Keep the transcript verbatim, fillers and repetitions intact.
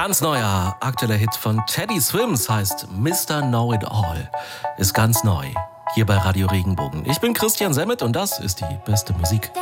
Ganz neuer, aktueller Hit von Teddy Swims heißt Mister Know It All. Ist ganz neu, hier bei Radio Regenbogen. Ich bin Christian Semmet und das ist die beste Musik.